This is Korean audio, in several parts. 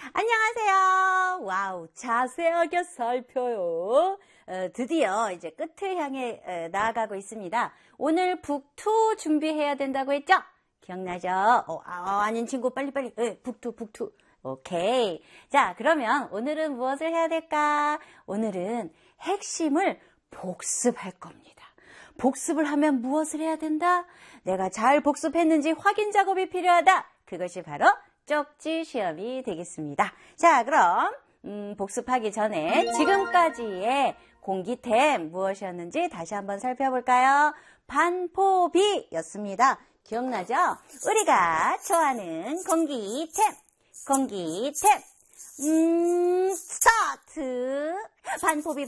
안녕하세요. 와우, 자세하게 살펴요. 드디어 이제 끝을 향해 나아가고 있습니다. 오늘 북투 준비해야 된다고 했죠? 기억나죠? 아닌 친구 빨리빨리. 북투. 오케이. 자, 그러면 오늘은 무엇을 해야 될까? 오늘은 핵심을 복습할 겁니다. 복습을 하면 무엇을 해야 된다? 내가 잘 복습했는지 확인 작업이 필요하다. 그것이 바로 쪽지 시험이 되겠습니다. 자, 그럼 복습하기 전에 지금까지의 공기템 무엇이었는지 다시 한번 살펴볼까요? 반포비였습니다. 기억나죠? 우리가 좋아하는 공기템. 스타트! 반포비.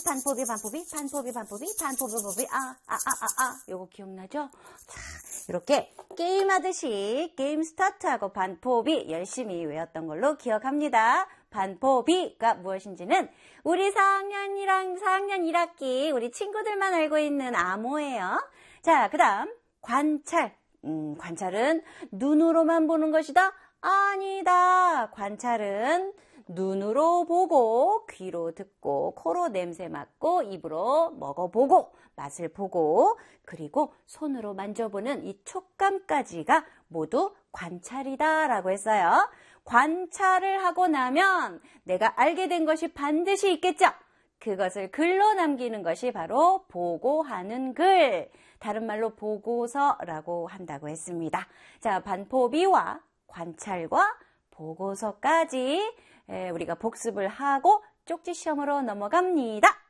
요거 기억나죠? 자, 이렇게 게임하듯이 게임 스타트하고 반포비 열심히 외웠던 걸로 기억합니다. 반포비가 무엇인지는 우리 4학년이랑 4학년 1학기 우리 친구들만 알고 있는 암호예요. 자, 그 다음 관찰. 관찰은 눈으로만 보는 것이다? 아니다. 관찰은 눈으로 보고, 귀로 듣고, 코로 냄새 맡고, 입으로 먹어보고, 맛을 보고, 그리고 손으로 만져보는 이 촉감까지가 모두 관찰이다 라고 했어요. 관찰을 하고 나면 내가 알게 된 것이 반드시 있겠죠? 그것을 글로 남기는 것이 바로 보고하는 글. 다른 말로 보고서라고 한다고 했습니다. 자, 반포비와 관찰과 보고서까지 우리가 복습을 하고 쪽지 시험으로 넘어갑니다.